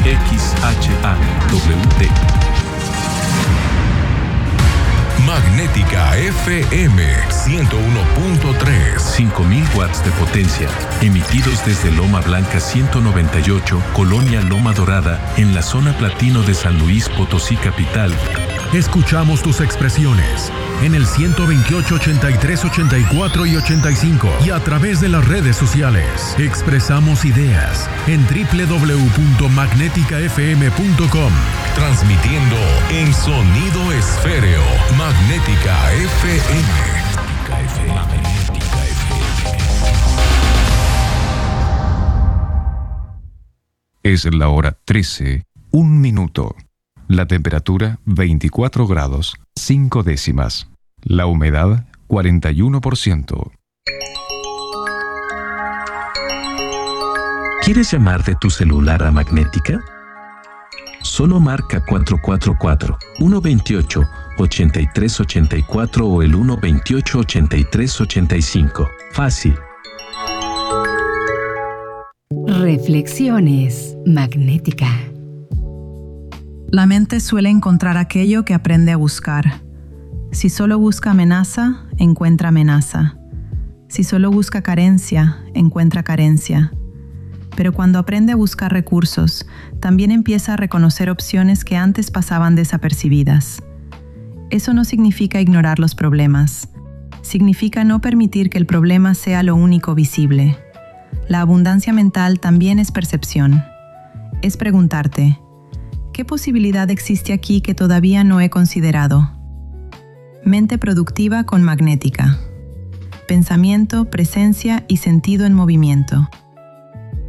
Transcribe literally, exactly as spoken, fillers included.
X H A W D. Magnética F M ciento uno punto tres. cinco mil watts de potencia, emitidos desde Loma Blanca ciento noventa y ocho, Colonia Loma Dorada, en la zona platino de San Luis Potosí capital. Escuchamos tus expresiones en el ciento veintiocho, ochenta y tres, ochenta y cuatro y ochenta y cinco y a través de las redes sociales. Expresamos ideas en doble u doble u doble u punto magnética f m punto com. Transmitiendo en sonido esféreo. Magnética F M. Magnética F M. Es la hora trece, un minuto. La temperatura veinticuatro grados, cinco décimas. La humedad cuarenta y uno por ciento. ¿Quieres llamar de tu celular a Magnética? Solo marca cuatro cuatro cuatro, uno dos ocho, ocho tres ocho cuatro o el uno dos ocho, ocho tres ocho cinco. Fácil. Reflexiones Magnética. La mente suele encontrar aquello que aprende a buscar. Si solo busca amenaza, encuentra amenaza. Si solo busca carencia, encuentra carencia. Pero cuando aprende a buscar recursos, también empieza a reconocer opciones que antes pasaban desapercibidas. Eso no significa ignorar los problemas. Significa no permitir que el problema sea lo único visible. La abundancia mental también es percepción. Es preguntarte, ¿qué posibilidad existe aquí que todavía no he considerado? Mente productiva con Magnética. Pensamiento, presencia y sentido en movimiento.